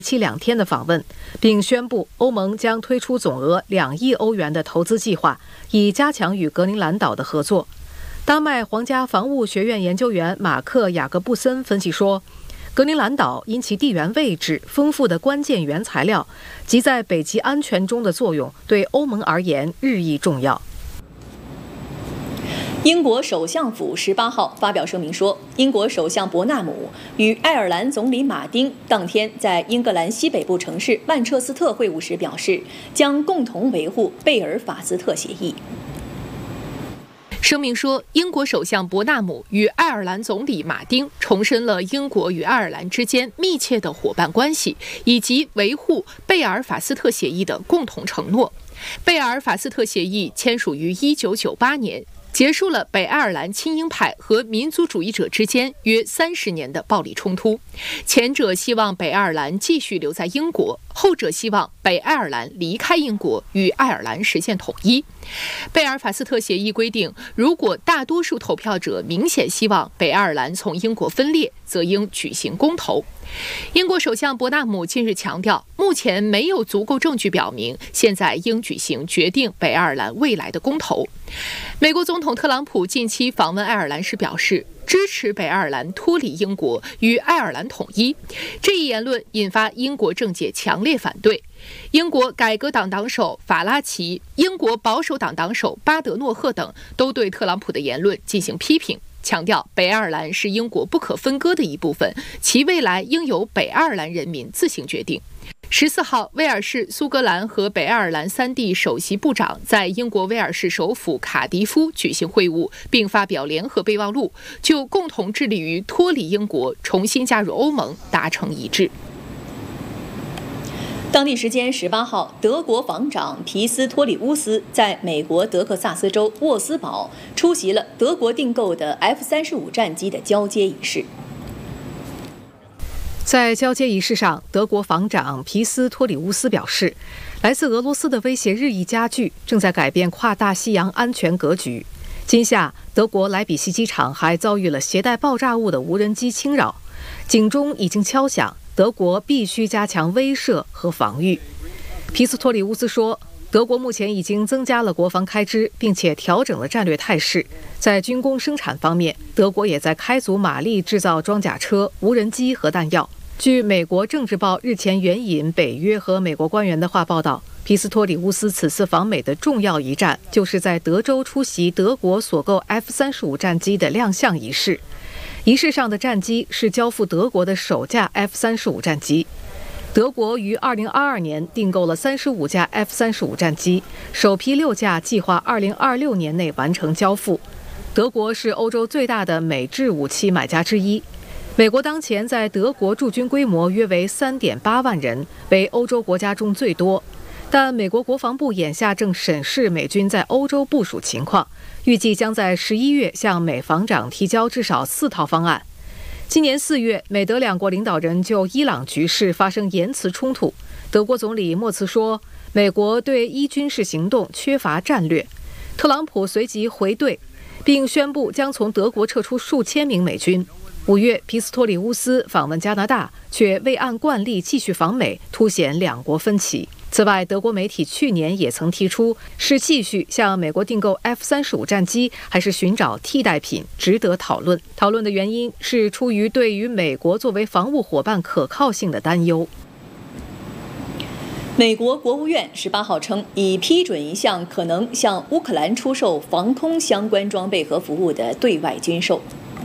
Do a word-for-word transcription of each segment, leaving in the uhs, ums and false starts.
期两天的访问，并宣布欧盟将推出总额两亿欧元的投资计划，以加强与格陵兰岛的合作。丹麦皇家防务学院研究员马克·雅各布森分析说，格陵兰岛因其地缘位置、丰富的关键原材料及在北极安全中的作用，对欧盟而言日益重要。 英国首相府十八号发表声明说，英国首相伯纳姆与爱尔兰总理马丁当天在英格兰西北部城市曼彻斯特会晤时表示，将共同维护贝尔法斯特协议。 声明说，英国首相伯纳姆与爱尔兰总理马丁重申了英国与爱尔兰之间密切的伙伴关系，以及维护贝尔法斯特协议的共同承诺。贝尔法斯特协议签署于一九九八年。结束了北爱尔兰亲英派和民族主义者之间约三十年的暴力冲突。前者希望北爱尔兰继续留在英国，后者希望北爱尔兰离开英国，与爱尔兰实现统一。贝尔法斯特协议规定，如果大多数投票者明显希望北爱尔兰从英国分裂，则应举行公投。英国首相伯纳姆近日强调，目前没有足够证据表明现在应举行决定北爱尔兰未来的公投。美国总统特朗普近期访问爱尔兰时表示，支持北爱尔兰脱离英国，与爱尔兰统一。这一言论引发英国政界强烈反对。英国改革党党首法拉奇、英国保守党党首巴德诺赫等都对特朗普的言论进行批评，强调北爱尔兰是英国不可分割的一部分，其未来应由北爱尔兰人民自行决定。十四号，威尔士、苏格兰和北爱尔兰三地首席部长在英国威尔士首府卡迪夫举行会晤，并发表联合备忘录，就共同致力于脱离英国、重新加入欧盟达成一致。 当地时间十八号，德国防长皮斯托里乌斯在美国德克萨斯州沃斯堡出席了德国订购的 F 三十五 战机的交接仪式。 在交接仪式上，德国防长皮斯托里乌斯表示，来自俄罗斯的威胁日益加剧，正在改变跨大西洋安全格局。今夏，德国莱比锡机场还遭遇了携带爆炸物的无人机侵扰，警钟已经敲响，德国必须加强威慑和防御。皮斯托里乌斯说，德国目前已经增加了国防开支，并且调整了战略态势。在军工生产方面，德国也在开足马力制造装甲车、无人机和弹药。据美国政治报日前援引北约和美国官员的话报道，皮斯托里乌斯此次访美的重要一站，就是在德州出席德国所购 F 三十五 战机的亮相仪式。仪式上的战机是交付德国的首架 F 三十五 战机。德国于二零二二年订购了三十五架 F 三十五 战机，首批六架计划二零二六年内完成交付。德国是欧洲最大的美制武器买家之一。美国当前在德国驻军规模约为 三点八万人，为欧洲国家中最多。但美国国防部眼下正审视美军在欧洲部署情况，预计将在十一月向美防长提交至少四套方案。今年四月，美德两国领导人就伊朗局势发生言辞冲突。德国总理默茨说，美国对伊军事行动缺乏战略。特朗普随即回怼，并宣布将从德国撤出数千名美军。五月，皮斯托里乌斯访问加拿大，却未按惯例继续访美，凸显两国分歧。此外，德国媒体去年也曾提出，是继续向美国订购 F 三十五 战机，还是寻找替代品，值得讨论。讨论的原因是出于对于美国作为防务伙伴可靠性的担忧。 美国国务院十八号称，已批准一项可能向乌克兰出售防空相关装备和服务的对外军售。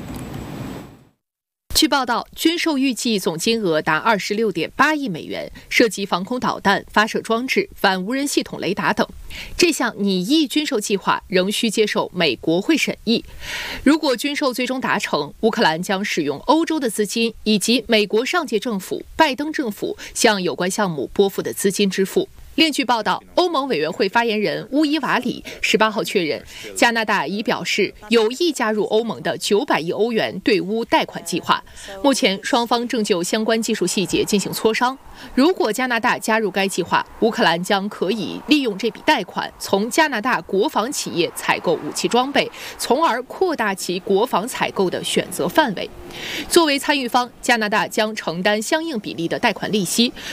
据报道，军售预计总金额达二十六点八亿美元，涉及防空导弹、发射装置、反无人系统雷达等。这项拟议军售计划仍需接受美国会审议。如果军售最终达成，乌克兰将使用欧洲的资金以及美国上届政府拜登政府向有关项目拨付的资金支付。另据报道，欧盟委员会发言人乌伊瓦里十八号确认，加拿大已表示有意加入欧盟的九百亿欧元对乌贷款计划。目前双方正就相关技术细节进行磋商。如果加拿大加入该计划，乌克兰将可以利用这笔贷款从加拿大国防企业采购武器装备，从而扩大其国防采购的选择范围。作为参与方，加拿大将承担相应比例的贷款利息，